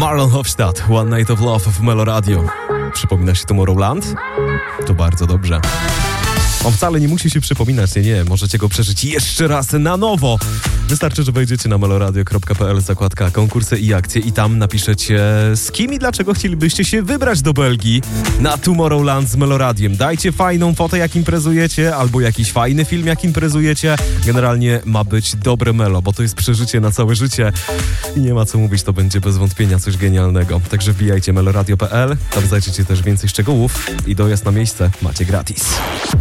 Marlon Hofstadt, One Night of Love w Melo Radio. Przypomina się Tomorrowland? To bardzo dobrze. On wcale nie musi się przypominać, nie, możecie go przeżyć jeszcze raz na nowo. Wystarczy, że wejdziecie na meloradio.pl, zakładka konkursy i akcje i tam napiszecie, z kim i dlaczego chcielibyście się wybrać do Belgii na Tomorrowland z Meloradiem. Dajcie fajną fotę, jak imprezujecie, albo jakiś fajny film, jak imprezujecie. Generalnie ma być dobre melo, bo to jest przeżycie na całe życie i nie ma co mówić, to będzie bez wątpienia coś genialnego. Także wbijajcie meloradio.pl, tam znajdziecie też więcej szczegółów i dojazd na miejsce macie gratis.